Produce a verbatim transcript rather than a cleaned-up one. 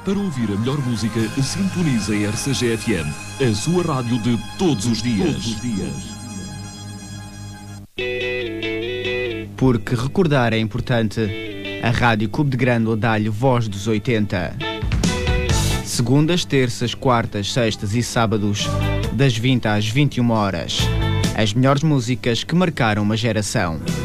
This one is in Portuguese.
Para ouvir a melhor música, sintonize a R C G F M, a sua rádio de todos os dias. Todos os dias. Porque recordar é importante, a Rádio Clube de Grândola dá-lhe voz dos oitenta. Segundas, terças, quartas, sextas e sábados, das vinte às vinte e uma horas. As melhores músicas que marcaram uma geração.